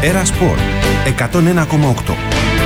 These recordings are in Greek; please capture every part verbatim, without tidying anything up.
Έρα Σπορ εκατόν ένα κόμμα οκτώ.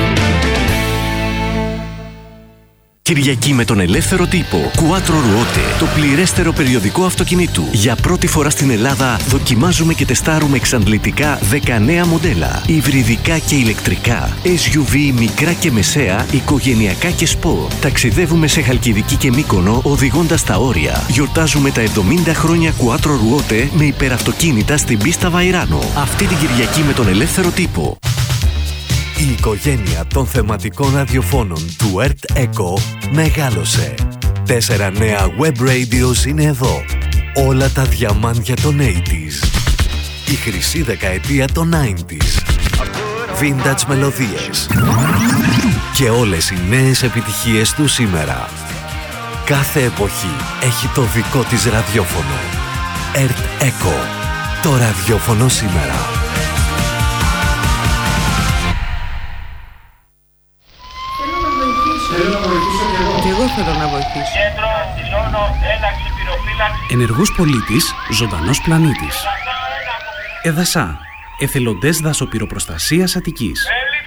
Κυριακή με τον ελεύθερο τύπο. Quattro Ruote, το πληρέστερο περιοδικό αυτοκινήτου. Για πρώτη φορά στην Ελλάδα δοκιμάζουμε και τεστάρουμε εξαντλητικά δεκανέα μοντέλα. Υβριδικά και ηλεκτρικά. ες γιου βι μικρά και μεσαία, οικογενειακά και σπορ. Ταξιδεύουμε σε Χαλκιδική και Μύκονο οδηγώντας τα όρια. Γιορτάζουμε τα εβδομήντα χρόνια Quattro Ruote με υπεραυτοκίνητα στην πίστα Βαϊράνο. Αυτή την Κυριακή με τον ελεύθερο τύπο. Η οικογένεια των θεματικών ραδιοφώνων του Earth Echo μεγάλωσε. Τέσσερα νέα web radios είναι εδώ. Όλα τα διαμάντια των ογδόντα. Η χρυσή δεκαετία των ενενήντα. Vintage μελωδίες. Και όλες οι νέες επιτυχίες του σήμερα. Κάθε εποχή έχει το δικό της ραδιόφωνο. Earth Echo. Το ραδιόφωνο σήμερα. Και εγώ θέλω να βοηθήσω. Ενεργός πολίτης, ζωντανός πλανήτης. ΕΔΑΣΑ, εθελοντές δασοπυροπροστασίας Αττικής.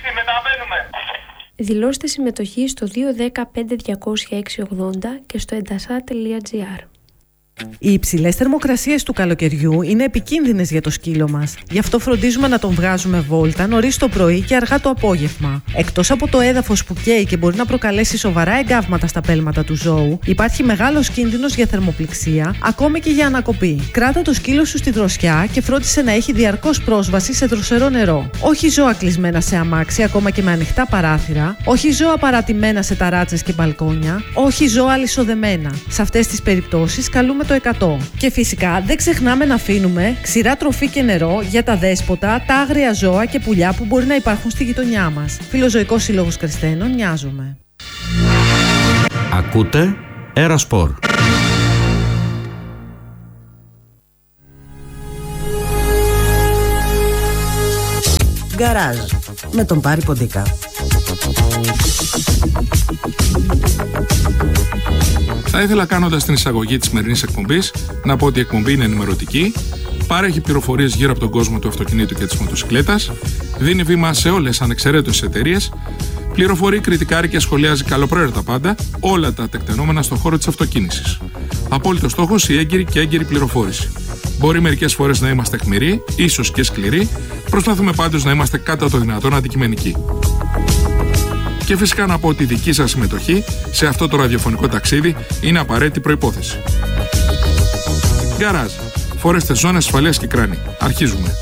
Δηλώστε συμμετοχή στο δύο ένα μηδέν πέντε διακόσια έξι ογδόντα και στο εντασά τελεία τζι άρ. Οι υψηλές θερμοκρασίες του καλοκαιριού είναι επικίνδυνες για το σκύλο μας. Γι' αυτό φροντίζουμε να τον βγάζουμε βόλτα νωρίς το πρωί και αργά το απόγευμα. Εκτός από το έδαφος που καίει και μπορεί να προκαλέσει σοβαρά εγκάβματα στα πέλματα του ζώου, υπάρχει μεγάλος κίνδυνος για θερμοπληξία, ακόμη και για ανακοπή. Κράτα το σκύλο σου στη δροσιά και φρόντισε να έχει διαρκώς πρόσβαση σε δροσερό νερό. Όχι ζώα κλεισμένα σε αμάξι, ακόμα και με ανοιχτά παράθυρα. Όχι ζώα παρατημένα σε ταράτσες και μπαλκόνια. Όχι ζώα αλυσοδεμένα. Σε αυτές τις περιπτώσεις καλούμε το εκατό. Και φυσικά δεν ξεχνάμε να αφήνουμε ξηρά τροφή και νερό για τα δέσποτα, τα άγρια ζώα και πουλιά που μπορεί να υπάρχουν στη γειτονιά μας. Φιλοζωικός Σύλλογος Κρεστένων, νοιάζομαι. Ακούτε Έρα Σπορ. Γκαράζ με τον Πάρη Ποντίκα. Θα ήθελα, κάνοντας την εισαγωγή της σημερινής εκπομπής, να πω ότι η εκπομπή είναι ενημερωτική, παρέχει πληροφορίες γύρω από τον κόσμο του αυτοκινήτου και της μοτοσυκλέτας, δίνει βήμα σε όλες ανεξαιρέτως εταιρείες, πληροφορεί, κριτικάρει και σχολιάζει καλοπροαίρετα πάντα όλα τα τεκτενόμενα στον χώρο της αυτοκίνησης. Απόλυτος στόχος η έγκυρη και έγκυρη πληροφόρηση. Μπορεί μερικές φορές να είμαστε αιχμηροί, ίσως και σκληροί, προσπαθούμε πάντως να είμαστε κατά το δυνατόν αντικειμενικοί. Και φυσικά να πω ότι η δική σας συμμετοχή σε αυτό το ραδιοφωνικό ταξίδι είναι απαραίτητη προϋπόθεση. Γκαράζ. Φορέστε ζώνες ασφαλείας και κράνη. Αρχίζουμε.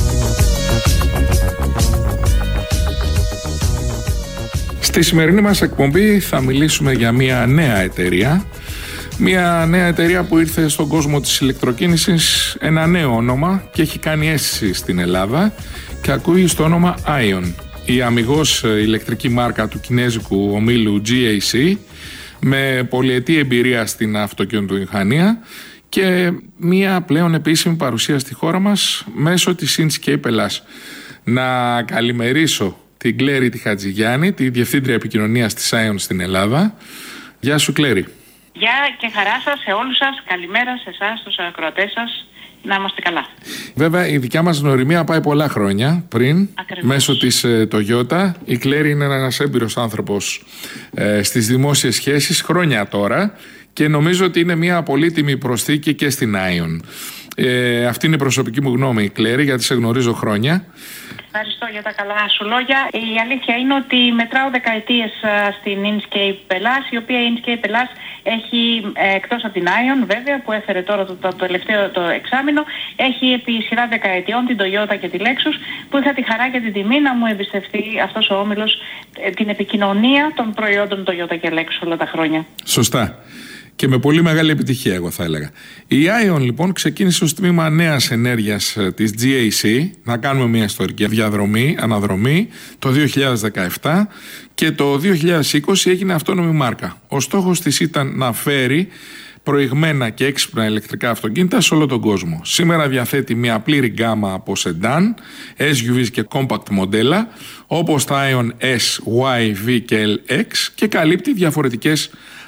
Στη σημερινή μας εκπομπή θα μιλήσουμε για μια νέα εταιρεία. Μια νέα εταιρεία που ήρθε στον κόσμο της ηλεκτροκίνησης, ένα νέο όνομα και έχει κάνει αίσθηση στην Ελλάδα και ακούει στο όνομα Ion. Η αμιγώς ηλεκτρική μάρκα του κινέζικου ομίλου τζι έι σι με πολυετή εμπειρία στην αυτοκινητομηχανία και μια πλέον επίσημη παρουσία στη χώρα μας μέσω της Inscape Ελλάς. Να καλημερίσω την Κλέρη τη Χατζηγιάννη, τη Διευθύντρια Επικοινωνίας της Ion στην Ελλάδα. Γεια σου Κλέρη. Γεια και χαρά σας σε όλους σας. Καλημέρα σε εσάς, στους ακροατές σας. Να είμαστε καλά. Βέβαια η δικιά μας γνωριμία πάει πολλά χρόνια πριν. Ακριβώς. Μέσω της ε, Toyota. Η Κλέρη είναι ένας έμπειρος άνθρωπος ε, στις δημόσιες σχέσεις χρόνια τώρα και νομίζω ότι είναι μια πολύτιμη προσθήκη και στην Ion. Ε, αυτή είναι η προσωπική μου γνώμη, Κλέρη, γιατί σε γνωρίζω χρόνια. Ευχαριστώ για τα καλά σου λόγια. Η αλήθεια είναι ότι μετράω δεκαετίες στην Inscape Ελλάς, η οποία η Inscape Ελλάς έχει, εκτός από την Ion βέβαια που έφερε τώρα το, το, το τελευταίο το εξάμηνο, έχει επί σειρά δεκαετιών την Toyota και τη Lexus, που είχα τη χαρά και την τιμή να μου εμπιστευτεί αυτός ο όμιλος την επικοινωνία των προϊόντων Toyota και Lexus όλα τα χρόνια. Σωστά. Και με πολύ μεγάλη επιτυχία, εγώ θα έλεγα. Η Ion λοιπόν ξεκίνησε ως τμήμα νέας ενέργειας της τζι έι σι, να κάνουμε μια ιστορική διαδρομή, αναδρομή, το δύο χιλιάδες δεκαεπτά και το δύο χιλιάδες είκοσι έγινε αυτόνομη μάρκα. Ο στόχος της ήταν να φέρει προηγμένα και έξυπνα ηλεκτρικά αυτοκίνητα σε όλο τον κόσμο. Σήμερα διαθέτει μια πλήρη γκάμα από σεντάν, ες γιου βι και compact μοντέλα, όπως τα Ion S, Y, V και L X και καλύπτει διαφορετικές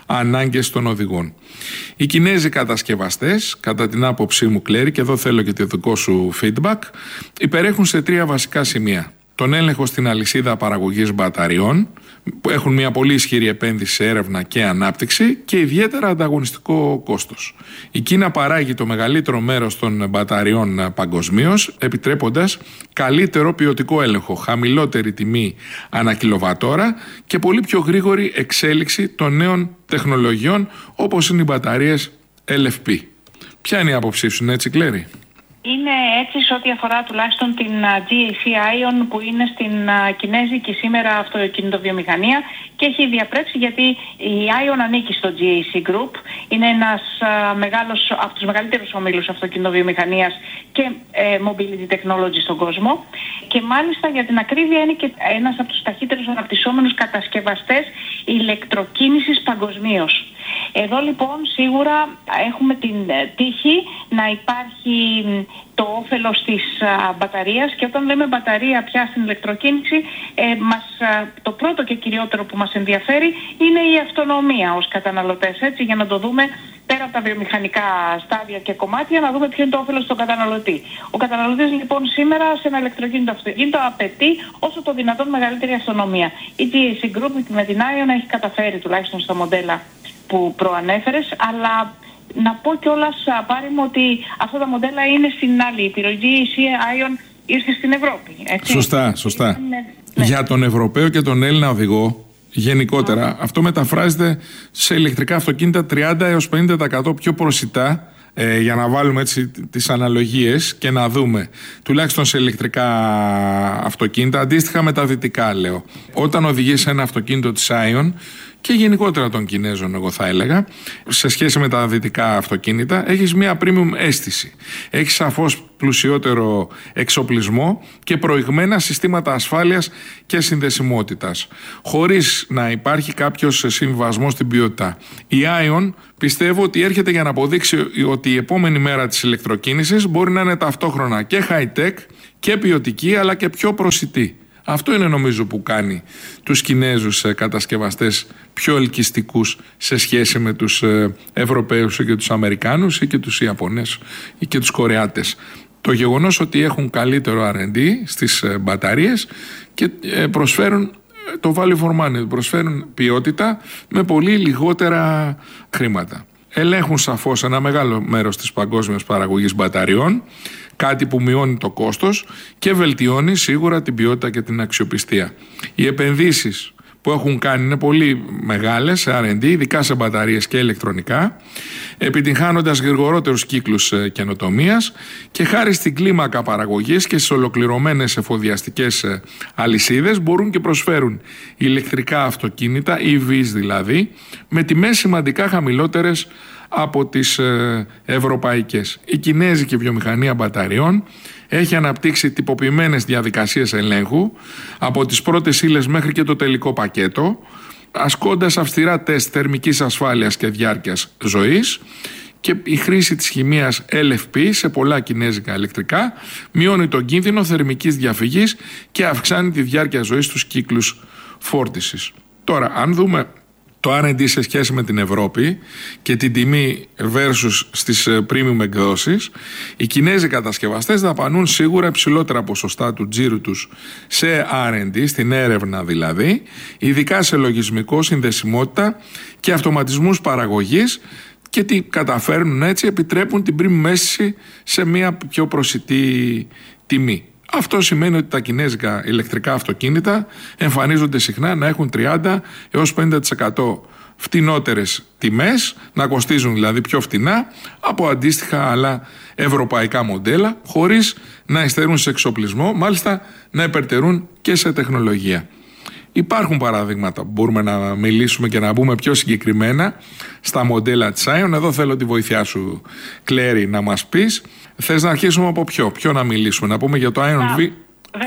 ανάγκες των οδηγών. Οι Κινέζοι κατασκευαστές, κατά την άποψή μου, Κλέρη, και εδώ θέλω και το δικό σου feedback, υπερέχουν σε τρία βασικά σημεία. Τον έλεγχο στην αλυσίδα παραγωγής μπαταριών, που έχουν μια πολύ ισχυρή επένδυση σε έρευνα και ανάπτυξη και ιδιαίτερα ανταγωνιστικό κόστος. Η Κίνα παράγει το μεγαλύτερο μέρος των μπαταριών παγκοσμίως, επιτρέποντας καλύτερο ποιοτικό έλεγχο, χαμηλότερη τιμή ανά κιλοβατόρα και πολύ πιο γρήγορη εξέλιξη των νέων τεχνολογιών, όπως είναι οι μπαταρίες ελ εφ πι. Ποια είναι η άποψή σου, είναι έτσι, Κλέρη? Είναι έτσι σε ό,τι αφορά τουλάχιστον την τζι έι σι Ion που είναι στην κινέζικη σήμερα αυτοκινητοβιομηχανία και έχει διαπρέψει γιατί η Ion ανήκει στο τζι έι σι Group. Είναι ένας μεγάλος, από τους μεγαλύτερους ομίλους αυτοκινητοβιομηχανίας και ε, mobility technology στον κόσμο και μάλιστα για την ακρίβεια είναι και ένας από τους ταχύτερους αναπτυσσόμενους κατασκευαστές ηλεκτροκίνησης παγκοσμίως. Εδώ λοιπόν σίγουρα έχουμε την τύχη να υπάρχει το όφελος της α, μπαταρίας και όταν λέμε μπαταρία πια στην ηλεκτροκίνηση ε, μας, α, το πρώτο και κυριότερο που μας ενδιαφέρει είναι η αυτονομία ως καταναλωτές, έτσι, για να το δούμε πέρα από τα βιομηχανικά στάδια και κομμάτια, να δούμε ποιο είναι το όφελος στον καταναλωτή. Ο καταναλωτής λοιπόν σήμερα σε ένα ηλεκτροκίνητο αυτοκίνητο απαιτεί όσο το δυνατόν μεγαλύτερη αυτονομία. Η τζι έι σι Group με την Ion έχει καταφέρει τουλάχιστον στα μοντέλα που προανέφερες, αλλά να πω κιόλας, Πάρη μου, ότι αυτά τα μοντέλα είναι στην άλλη ήπειρο. Η τζι έι σι Ion ήρθε στην Ευρώπη. Έτσι. Σωστά, σωστά. Είναι, ναι. Για τον Ευρωπαίο και τον Έλληνα οδηγό, γενικότερα, mm. αυτό μεταφράζεται σε ηλεκτρικά αυτοκίνητα τριάντα έως πενήντα τοις εκατό πιο προσιτά, ε, για να βάλουμε έτσι τις αναλογίες και να δούμε, τουλάχιστον σε ηλεκτρικά αυτοκίνητα, αντίστοιχα με τα δυτικά λέω. Όταν οδηγείς ένα αυτοκίνητο της Ion, και γενικότερα των Κινέζων, εγώ θα έλεγα, σε σχέση με τα δυτικά αυτοκίνητα, έχεις μια premium αίσθηση. Έχεις σαφώς πλουσιότερο εξοπλισμό και προηγμένα συστήματα ασφάλειας και συνδεσιμότητας, χωρίς να υπάρχει κάποιος συμβιβασμός στην ποιότητα. Η Ion πιστεύω ότι έρχεται για να αποδείξει ότι η επόμενη μέρα της ηλεκτροκίνησης μπορεί να είναι ταυτόχρονα και high-tech και ποιοτική, αλλά και πιο προσιτή. Αυτό είναι νομίζω που κάνει τους Κινέζους κατασκευαστές πιο ελκυστικούς σε σχέση με τους Ευρωπαίους ή και τους Αμερικάνους ή και τους Ιαπωνές ή και τους Κορεάτες. Το γεγονός ότι έχουν καλύτερο αρ εντ ντι στις μπαταρίες και προσφέρουν το value for money, προσφέρουν ποιότητα με πολύ λιγότερα χρήματα. Ελέγχουν σαφώς ένα μεγάλο μέρος της παγκόσμιας παραγωγής μπαταριών, κάτι που μειώνει το κόστος και βελτιώνει σίγουρα την ποιότητα και την αξιοπιστία. Οι επενδύσεις που έχουν κάνει είναι πολύ μεγάλες σε αρ εντ ντι, ειδικά σε μπαταρίες και ηλεκτρονικά, επιτυγχάνοντας γρηγορότερους κύκλους καινοτομίας και χάρη στην κλίμακα παραγωγής και στις ολοκληρωμένες εφοδιαστικές αλυσίδες μπορούν και προσφέρουν ηλεκτρικά αυτοκίνητα, ι βις δηλαδή, με τιμές σημαντικά χαμηλότερες από τις ε, ευρωπαϊκές. Η κινέζικη βιομηχανία μπαταριών έχει αναπτύξει τυποποιημένες διαδικασίες ελέγχου από τις πρώτες ύλες μέχρι και το τελικό πακέτο, ασκώντας αυστηρά τεστ θερμικής ασφάλειας και διάρκειας ζωής, και η χρήση της χημείας ελ εφ πι σε πολλά κινέζικα ηλεκτρικά μειώνει τον κίνδυνο θερμικής διαφυγής και αυξάνει τη διάρκεια ζωής στους κύκλους φόρτισης. Τώρα, αν δούμε το αρ εντ ντι σε σχέση με την Ευρώπη και την τιμή versus στις premium εκδόσεις, οι Κινέζοι κατασκευαστές δαπανούν σίγουρα υψηλότερα ποσοστά του τζίρου τους σε αρ εντ ντι, στην έρευνα δηλαδή, ειδικά σε λογισμικό, συνδεσιμότητα και αυτοματισμούς παραγωγής, και τι καταφέρνουν έτσι, επιτρέπουν την premium αίσθηση σε μια πιο προσιτή τιμή. Αυτό σημαίνει ότι τα κινέζικα ηλεκτρικά αυτοκίνητα εμφανίζονται συχνά να έχουν τριάντα έως πενήντα τοις εκατό φτηνότερες τιμές, να κοστίζουν δηλαδή πιο φτηνά από αντίστοιχα άλλα ευρωπαϊκά μοντέλα, χωρίς να υστερούν σε εξοπλισμό, μάλιστα να υπερτερούν και σε τεχνολογία. Υπάρχουν παραδείγματα που μπορούμε να μιλήσουμε και να μπούμε πιο συγκεκριμένα στα μοντέλα της Ion. Εδώ θέλω τη βοήθειά σου, Κλέρη, να μας πεις. Θες να αρχίσουμε από ποιο, ποιο να μιλήσουμε, να πούμε για το Ion V? Βεβαίως,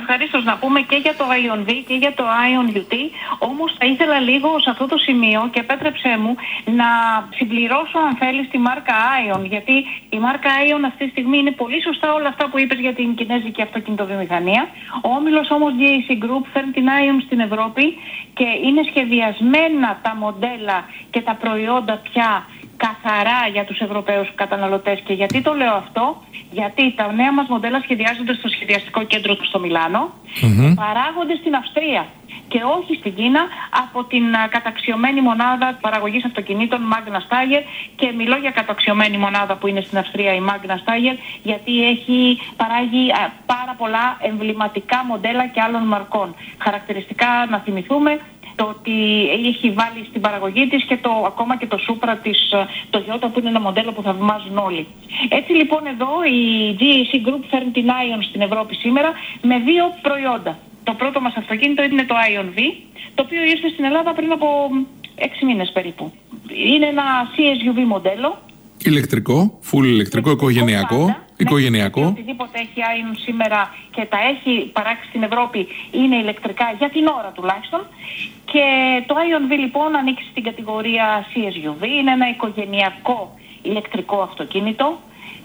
ευχαρίστως να πούμε και για το Ion V και για το Ion γιου τι. Όμως θα ήθελα λίγο σε αυτό το σημείο, και επέτρεψέ μου να συμπληρώσω αν θέλεις τη μάρκα Ion, γιατί η μάρκα Ion αυτή τη στιγμή είναι πολύ σωστά όλα αυτά που είπες για την κινέζικη αυτοκινητοβιομηχανία. Ο όμιλος όμως τζι έι σι Group φέρνει την Ion στην Ευρώπη και είναι σχεδιασμένα τα μοντέλα και τα προϊόντα πια καθαρά για τους Ευρωπαίους καταναλωτές. Και γιατί το λέω αυτό? Γιατί τα νέα μας μοντέλα σχεδιάζονται στο σχεδιαστικό κέντρο του στο Μιλάνο, mm-hmm. παράγονται στην Αυστρία και όχι στην Κίνα από την α, καταξιωμένη μονάδα παραγωγής αυτοκινήτων Magna Steyr, και μιλώ για καταξιωμένη μονάδα που είναι στην Αυστρία η Magna Steyr, γιατί έχει παράγει α, πάρα πολλά εμβληματικά μοντέλα και άλλων μαρκών. Χαρακτηριστικά να θυμηθούμε το ότι έχει βάλει στην παραγωγή της και το, ακόμα και το Supra της Toyota, που είναι ένα μοντέλο που θαυμάζουν όλοι. Έτσι λοιπόν εδώ η τζι έι σι Group φέρνει την Ion στην Ευρώπη σήμερα με δύο προϊόντα. Το πρώτο μας αυτοκίνητο είναι το Ion V, το οποίο ήρθε στην Ελλάδα πριν από έξι μήνες περίπου. Είναι ένα σι ες γιου βι μοντέλο. Ηλεκτρικό, full ηλεκτρικό, οικογενειακό. Πάντα, οικογενειακό. Ναι, οτιδήποτε έχει Ion σήμερα και τα έχει παράξει στην Ευρώπη είναι ηλεκτρικά, για την ώρα τουλάχιστον. Και το Ion V λοιπόν ανήκει στην κατηγορία σι ες γιου βι, είναι ένα οικογενειακό ηλεκτρικό αυτοκίνητο.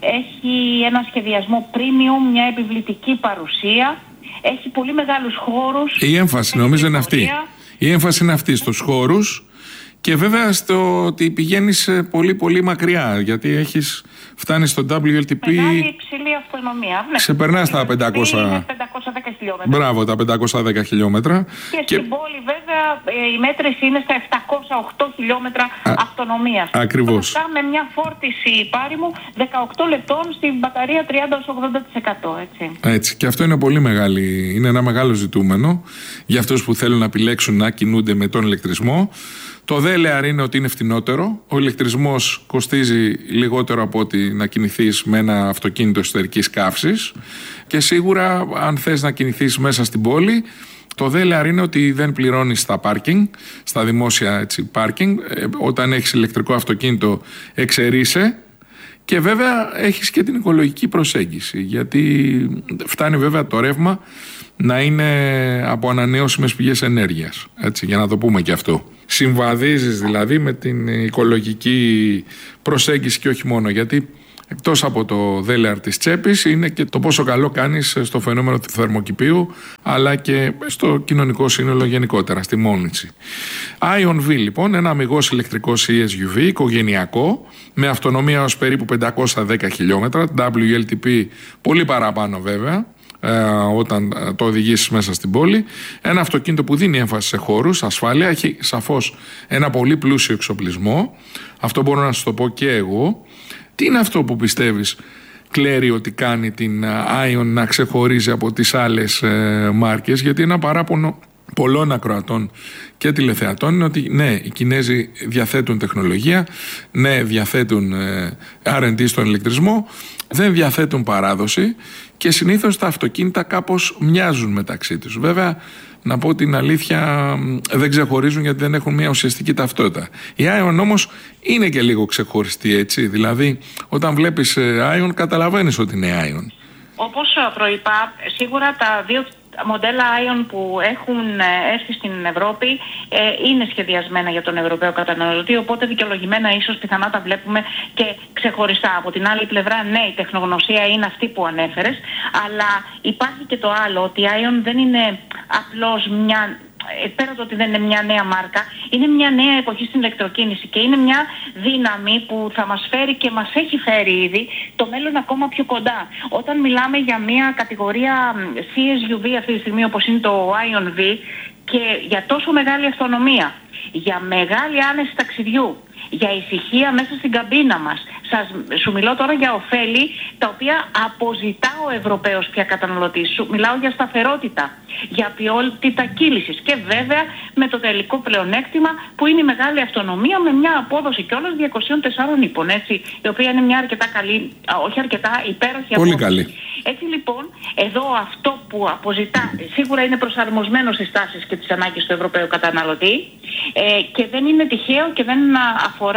Έχει ένα σχεδιασμό premium, μια επιβλητική παρουσία. Έχει πολύ μεγάλους χώρους. Η έμφαση νομίζω είναι αυτή. Η έμφαση είναι αυτή στους χώρους. Και βέβαια στο ότι πηγαίνεις πολύ πολύ μακριά, γιατί έχεις φτάνει στο ντάμπλιου ελ τι πι. Μεγάλη υψηλή αυτονομία. Ναι. Ξεπερνάς τα πεντακόσια δέκα χιλιόμετρα. Μπράβο, τα πεντακόσια δέκα χιλιόμετρα. Και, και στην πόλη βέβαια η μέτρηση είναι στα επτακόσια οκτώ χιλιόμετρα Α, αυτονομίας. Ακριβώς. Αυτά με μια φόρτιση πάριμου δεκαοκτώ λεπτών στην μπαταρία τριάντα με ογδόντα τοις εκατό. Έτσι. έτσι. Και αυτό είναι πολύ μεγάλη, είναι ένα μεγάλο ζητούμενο για αυτούς που θέλουν να επιλέξουν να κινούνται με τον ηλεκτρισμό. Το δέλεαρ είναι ότι είναι φτηνότερο. Ο ηλεκτρισμός κοστίζει λιγότερο από ότι να κινηθείς με ένα αυτοκίνητο εσωτερικής καύσης. Και σίγουρα, αν θες να κινηθείς μέσα στην πόλη, το δέλεαρ είναι ότι δεν πληρώνεις στα πάρκινγκ, στα δημόσια έτσι, πάρκινγκ. Ε, όταν έχεις ηλεκτρικό αυτοκίνητο, εξαιρείσαι. Και βέβαια έχεις και την οικολογική προσέγγιση, γιατί φτάνει βέβαια το ρεύμα να είναι από ανανεώσιμες πηγές ενέργειας, έτσι, για να το πούμε και αυτό. Συμβαδίζεις δηλαδή με την οικολογική προσέγγιση και όχι μόνο, γιατί εκτός από το δέλεαρ της τσέπης είναι και το πόσο καλό κάνεις στο φαινόμενο του θερμοκηπίου, αλλά και στο κοινωνικό σύνολο γενικότερα, στη μόνηση. Ion V λοιπόν, ένα αμιγώς ηλεκτρικό σι ες γιου βι, οικογενειακό, με αυτονομία ως περίπου πεντακόσια δέκα χιλιόμετρα, ντάμπλιου ελ τι πι πολύ παραπάνω βέβαια, όταν το οδηγήσεις μέσα στην πόλη. Ένα αυτοκίνητο που δίνει έμφαση σε χώρους, ασφάλεια, έχει σαφώς ένα πολύ πλούσιο εξοπλισμό. Αυτό μπορώ να σας το πω και εγώ. Τι είναι αυτό που πιστεύεις, Κλέρι, ότι κάνει την Ion να ξεχωρίζει από τις άλλες ε, μάρκες? Γιατί ένα παράπονο πολλών ακροατών και τηλεθεατών είναι ότι ναι, οι Κινέζοι διαθέτουν τεχνολογία, ναι, διαθέτουν ε, αρ εντ ντι στον ηλεκτρισμό, δεν διαθέτουν παράδοση και συνήθως τα αυτοκίνητα κάπως μοιάζουν μεταξύ τους. Βέβαια, να πω την αλήθεια, δεν ξεχωρίζουν γιατί δεν έχουν μια ουσιαστική ταυτότητα. Η Ion όμως είναι και λίγο ξεχωριστή, έτσι. Δηλαδή, όταν βλέπεις Ion, καταλαβαίνεις ότι είναι Ion. Όπως προείπα, σίγουρα τα δύο μοντέλα Ion που έχουν έρθει στην Ευρώπη ε, είναι σχεδιασμένα για τον Ευρωπαίο καταναλωτή, οπότε δικαιολογημένα ίσως πιθανά τα βλέπουμε και ξεχωριστά. Από την άλλη πλευρά, ναι, η τεχνογνωσία είναι αυτή που ανέφερες, αλλά υπάρχει και το άλλο, ότι η Ion δεν είναι απλώς μια... πέρα το ότι δεν είναι μια νέα μάρκα, είναι μια νέα εποχή στην ηλεκτροκίνηση και είναι μια δύναμη που θα μας φέρει και μας έχει φέρει ήδη το μέλλον ακόμα πιο κοντά. Όταν μιλάμε για μια κατηγορία σι ες γιου βι αυτή τη στιγμή, όπως είναι το Ion V, και για τόσο μεγάλη αυτονομία, για μεγάλη άνεση ταξιδιού, για ησυχία μέσα στην καμπίνα μας, σας, σου μιλώ τώρα για ωφέλη τα οποία αποζητά ο Ευρωπαίος πια καταναλωτής. Σου μιλάω για σταθερότητα, για ποιότητα κύλησης και βέβαια με το τελικό πλεονέκτημα που είναι η μεγάλη αυτονομία με μια απόδοση κιόλας διακόσια τέσσερα ύπων, έτσι, η οποία είναι μια αρκετά καλή, όχι αρκετά υπέροχη πολύ απόδοση. Καλή. Έτσι λοιπόν, εδώ αυτό που αποζητά σίγουρα είναι προσαρμοσμένο στις τάσεις και τις ανάγκες του Ευρωπαίου καταναλωτή ε, και δεν είναι τυχαίο και δεν αφορά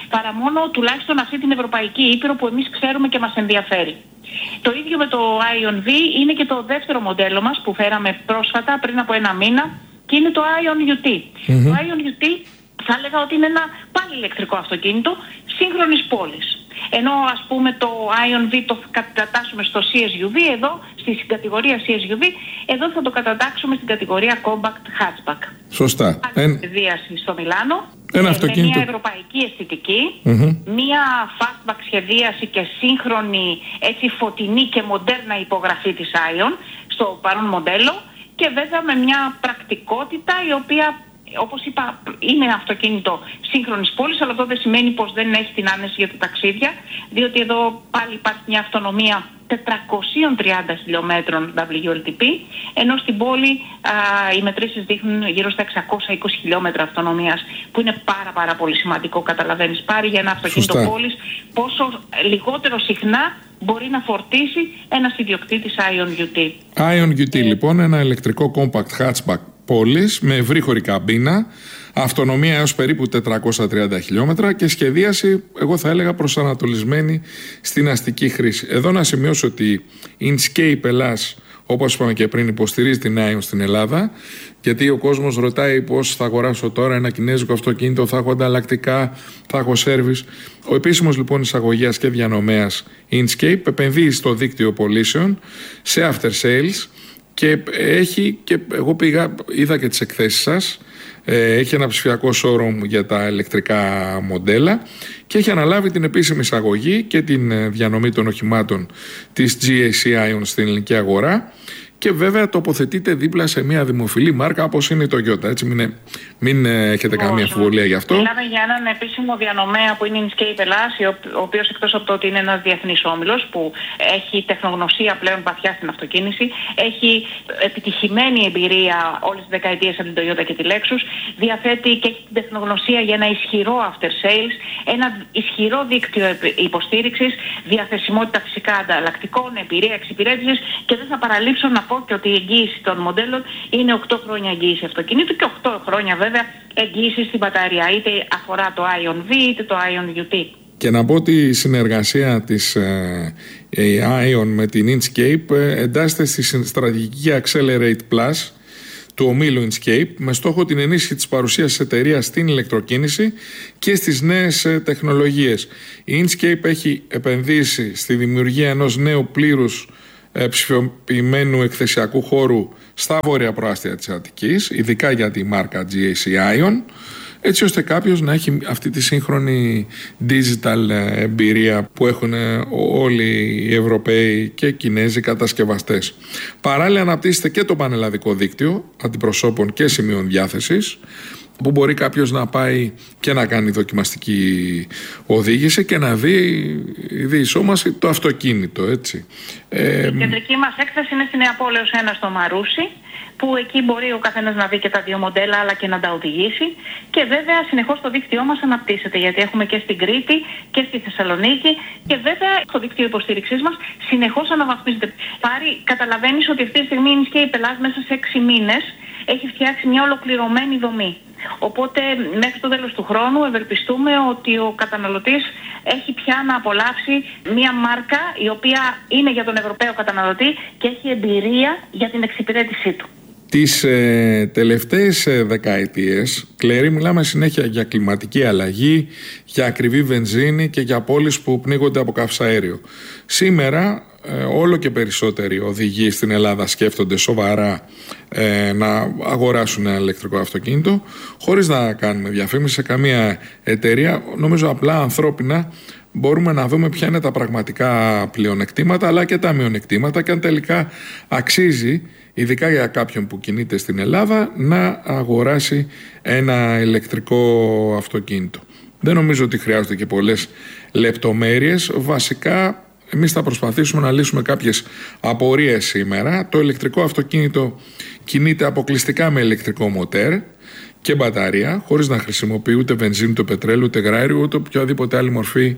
παρά μόνο τουλάχιστον αυτή την Ευρωπαϊκή Ήπειρο που εμείς ξέρουμε και μας ενδιαφέρει. Το ίδιο με το Ion V είναι και το δεύτερο μοντέλο μας που φέραμε πρόσφατα πριν από ένα μήνα και είναι το Ion γιου τι. Mm-hmm. Το Ion γιου τι θα έλεγα ότι είναι ένα πάλι ηλεκτρικό αυτοκίνητο σύγχρονης πόλης. Ενώ ας πούμε το Ion V το κατατάσσουμε στο σι ες γιου βι, εδώ στη κατηγορία σι ες γιου βι, εδώ θα το κατατάξουμε στην κατηγορία Compact Hatchback. Σωστά. Άλλη σχεδίαση στο Μιλάνο, ένα με αυτοκίνητο. μια ευρωπαϊκή αισθητική, Mm-hmm. μια fastback σχεδίαση και σύγχρονη, έτσι φωτεινή και μοντέρνα υπογραφή της Ion στο παρόν μοντέλο και βέβαια με μια πρακτικότητα η οποία, όπως είπα, είναι αυτοκίνητο σύγχρονης πόλης, αλλά αυτό δεν σημαίνει πως δεν έχει την άνεση για τα ταξίδια, διότι εδώ πάλι υπάρχει μια αυτονομία τετρακόσια τριάντα χιλιόμετρων ντάμπλιου ελ τι πι, ενώ στην πόλη α, οι μετρήσεις δείχνουν γύρω στα εξακόσια είκοσι χιλιόμετρα αυτονομίας, που είναι πάρα πάρα πολύ σημαντικό. Καταλαβαίνεις πάρει για ένα αυτοκίνητο Σωστά. πόλης πόσο λιγότερο συχνά μπορεί να φορτίσει ένας ιδιοκτήτης Ion γιου τι. Ion γιου τι ε... λοιπόν, ένα ηλεκτρικό compact hatchback πόλης με ευρύχωρη καμπίνα, αυτονομία έως περίπου τετρακόσια τριάντα χιλιόμετρα και σχεδίαση, εγώ θα έλεγα, προσανατολισμένη στην αστική χρήση. Εδώ να σημειώσω ότι η Inscape Ελλάς, όπως είπαμε και πριν, υποστηρίζει την Ion στην Ελλάδα, γιατί ο κόσμος ρωτάει πώς θα αγοράσω τώρα ένα κινέζικο αυτοκίνητο, θα έχω ανταλλακτικά, θα έχω service. Ο επίσημος λοιπόν εισαγωγέας και διανομέας Inscape επενδύει στο δίκτυο πωλήσεων, σε after sales, και έχει, και εγώ πήγα, είδα και τις εκθέσεις σας, έχει ένα ψηφιακό showroom για τα ηλεκτρικά μοντέλα και έχει αναλάβει την επίσημη εισαγωγή και την διανομή των οχημάτων της τζι έι σι Ion στην ελληνική αγορά και βέβαια τοποθετείται δίπλα σε μια δημοφιλή μάρκα όπως είναι η Toyota. Έτσι, μην, μην έχετε oh, καμία αμφιβολία γι' αυτό. Μιλάμε για έναν επίσημο διανομέα που είναι η Inscape Ελλάς, ο οποίος εκτός από το ότι είναι ένας διεθνής όμιλος που έχει τεχνογνωσία πλέον βαθιά στην αυτοκίνηση, έχει επιτυχημένη εμπειρία όλες τις δεκαετίες από την Toyota και τη Lexus, διαθέτει και έχει την τεχνογνωσία για ένα ισχυρό after sales, ένα ισχυρό δίκτυο υποστήριξης, διαθεσιμότητα φυσικά ανταλλακτικών, εμπειρία εξυπηρέτησης και δεν θα παραλείψω να πω και ότι η εγγύηση των μοντέλων είναι οκτώ χρόνια εγγύηση αυτοκινήτου και οκτώ χρόνια βέβαια εγγύηση στην μπαταρία, είτε αφορά το Ion V είτε το Ion γιου τι. Και να πω ότι η συνεργασία της ε, Ion με την Inscape ε, εντάσσεται στη στρατηγική Accelerate Plus του ομίλου Inscape με στόχο την ενίσχυση της παρουσίας της εταιρείας στην ηλεκτροκίνηση και στις νέες ε, τεχνολογίες. Η Inscape έχει επενδύσει στη δημιουργία ενός νέου πλήρους ψηφιοποιημένου εκθεσιακού χώρου στα βόρεια προάστια της Αττικής, ειδικά για τη μάρκα τζι έι σι Ion, έτσι ώστε κάποιος να έχει αυτή τη σύγχρονη digital εμπειρία που έχουν όλοι οι Ευρωπαίοι και Κινέζοι κατασκευαστές. Παράλληλα αναπτύσσεται και το πανελλαδικό δίκτυο αντιπροσώπων και σημείων διάθεσης, που μπορεί κάποιος να πάει και να κάνει δοκιμαστική οδήγηση και να δει η διεισόμαση το αυτοκίνητο, έτσι. Η κεντρική μας έκθεση είναι στη Νέα Πόλεως ένα στο Μαρούσι, που εκεί μπορεί ο καθένας να δει και τα δύο μοντέλα αλλά και να τα οδηγήσει. Και βέβαια συνεχώς το δίκτυό μας αναπτύσσεται, γιατί έχουμε και στην Κρήτη και στη Θεσσαλονίκη και βέβαια το δίκτυο υποστήριξής μας συνεχώς αναβαθμίζεται. Πάρη, καταλαβαίνεις ότι αυτή τη στιγμή η Inscape Ελλάς μέσα σε έξι μήνες έχει φτιάξει μια ολοκληρωμένη δομή. Οπότε μέχρι το τέλος του χρόνου ευελπιστούμε ότι ο καταναλωτής έχει πια να απολαύσει μια μάρκα η οποία είναι για τον Ευρωπαίο καταναλωτή και έχει εμπειρία για την εξυπηρέτησή του. Τις ε, τελευταίες ε, δεκαετίες, Κλέρη, μιλάμε συνέχεια για κλιματική αλλαγή, για ακριβή βενζίνη και για πόλεις που πνίγονται από καυσαέριο. Σήμερα ε, όλο και περισσότεροι οδηγοί στην Ελλάδα σκέφτονται σοβαρά ε, να αγοράσουν ένα ηλεκτρικό αυτοκίνητο, χωρίς να κάνουμε διαφήμιση σε καμία εταιρεία. Νομίζω απλά ανθρώπινα μπορούμε να δούμε ποια είναι τα πραγματικά πλεονεκτήματα αλλά και τα μειονεκτήματα και αν τελικά αξίζει, ειδικά για κάποιον που κινείται στην Ελλάδα, να αγοράσει ένα ηλεκτρικό αυτοκίνητο. Δεν νομίζω ότι χρειάζονται και πολλές λεπτομέρειες. Βασικά, εμείς θα προσπαθήσουμε να λύσουμε κάποιες απορίες σήμερα. Το ηλεκτρικό αυτοκίνητο κινείται αποκλειστικά με ηλεκτρικό μοτέρ και μπαταρία, χωρίς να χρησιμοποιεί ούτε βενζίνη, ούτε πετρέλαιο, ούτε γράριο, ούτε οποιαδήποτε άλλη μορφή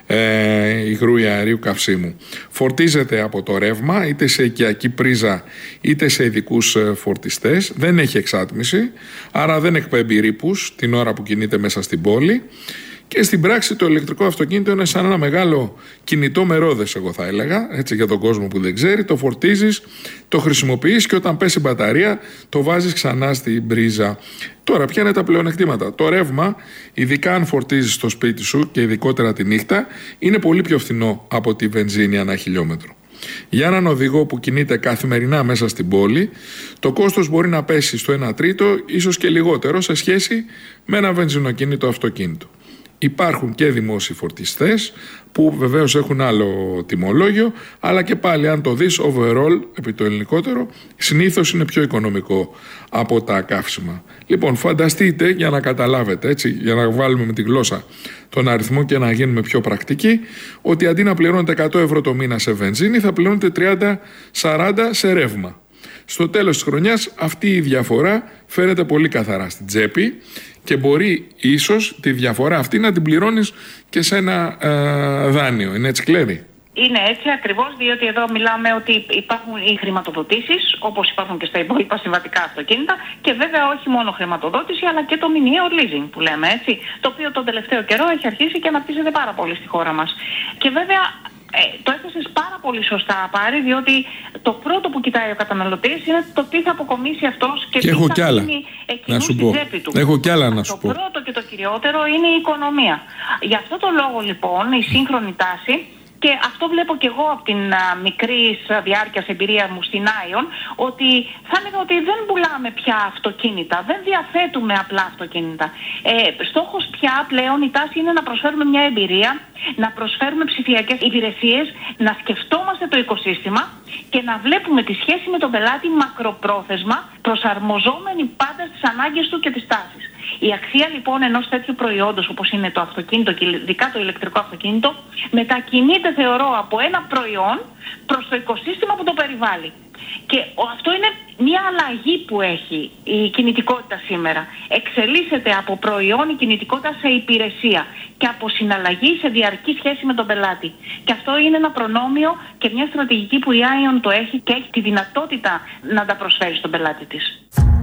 ε, υγρού ή αερίου καυσίμου. Φορτίζεται από το ρεύμα, είτε σε οικιακή πρίζα, είτε σε ειδικούς φορτιστές. Δεν έχει εξάτμιση, άρα δεν εκπέμπει ρήπους την ώρα που κινείται μέσα στην πόλη. Και στην πράξη το ηλεκτρικό αυτοκίνητο είναι σαν ένα μεγάλο κινητό με ρόδες, εγώ θα έλεγα, έτσι για τον κόσμο που δεν ξέρει. Το φορτίζεις, το χρησιμοποιείς και όταν πέσει η μπαταρία το βάζεις ξανά στην πρίζα. Τώρα, ποια είναι τα πλεονεκτήματα? Το ρεύμα, ειδικά αν φορτίζεις στο σπίτι σου και ειδικότερα τη νύχτα, είναι πολύ πιο φθηνό από τη βενζίνη ανά χιλιόμετρο. Για έναν οδηγό που κινείται καθημερινά μέσα στην πόλη, το κόστος μπορεί να πέσει στο ένα τρίτο, ίσως και λιγότερο, σε σχέση με ένα βενζινοκίνητο αυτοκίνητο. Υπάρχουν και δημόσιοι φορτιστές που βεβαίως έχουν άλλο τιμολόγιο, αλλά και πάλι αν το δεις overall, επί το ελληνικότερο, συνήθως είναι πιο οικονομικό από τα καύσιμα. Λοιπόν, φανταστείτε, για να καταλάβετε, έτσι, για να βάλουμε με τη γλώσσα τον αριθμό και να γίνουμε πιο πρακτικοί, ότι αντί να πληρώνετε εκατό ευρώ το μήνα σε βενζίνη, θα πληρώνετε τριάντα σαράντα σε ρεύμα. Στο τέλος της χρονιάς αυτή η διαφορά φαίνεται πολύ καθαρά στην τσέπη και μπορεί ίσως τη διαφορά αυτή να την πληρώνεις και σε ένα ε, δάνειο. Είναι έτσι, Κλέρη? Είναι έτσι ακριβώς, διότι εδώ μιλάμε ότι υπάρχουν οι χρηματοδοτήσεις, όπως υπάρχουν και στα υπόλοιπα συμβατικά αυτοκίνητα, και βέβαια όχι μόνο χρηματοδότηση, αλλά και το μηνιαίο leasing που λέμε, έτσι, το οποίο τον τελευταίο καιρό έχει αρχίσει και αναπτύσσεται πάρα πολύ στη χώρα μας. Και βέβαια ε, το έθεσες πάρα πολύ σωστά, Πάρη, διότι το πρώτο που κοιτάει ο καταναλωτής είναι το τι θα αποκομίσει αυτός και, και τι θα γίνει εκείνου στην τσέπη του. Έχω κι άλλα να σου το πω. Το πρώτο και το κυριότερο είναι η οικονομία. Γι' αυτό το λόγο λοιπόν η σύγχρονη τάση, και αυτό βλέπω και εγώ από την α, μικρή διάρκεια εμπειρία μου στην Άιον, ότι θα έλεγα ότι δεν πουλάμε πια αυτοκίνητα, δεν διαθέτουμε απλά αυτοκίνητα. Ε, στόχος πια πλέον η τάση είναι να προσφέρουμε μια εμπειρία, να προσφέρουμε ψηφιακές υπηρεσίες, να σκεφτόμαστε το οικοσύστημα και να βλέπουμε τη σχέση με τον πελάτη μακροπρόθεσμα, προσαρμοζόμενη πάντα στις ανάγκες του και τις τάσεις. Η αξία λοιπόν ενός τέτοιου προϊόντος όπως είναι το αυτοκίνητο και ειδικά το ηλεκτρικό αυτοκίνητο μετακινείται, θεωρώ, από ένα προϊόν προς το οικοσύστημα που το περιβάλλει. Και αυτό είναι μια αλλαγή που έχει η κινητικότητα σήμερα. Εξελίσσεται από προϊόν η κινητικότητα σε υπηρεσία και από συναλλαγή σε διαρκή σχέση με τον πελάτη. Και αυτό είναι ένα προνόμιο και μια στρατηγική που η Άιον το έχει και έχει τη δυνατότητα να τα προσφέρει στον πελάτη της.